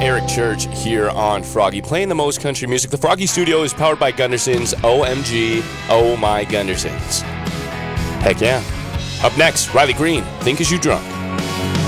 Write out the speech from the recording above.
Eric Church here on Froggy, playing the most country music. The Froggy Studio is powered by Gunderson's. OMG, oh my Gundersons. Heck yeah. Up next, Riley Green, Think As You Drunk.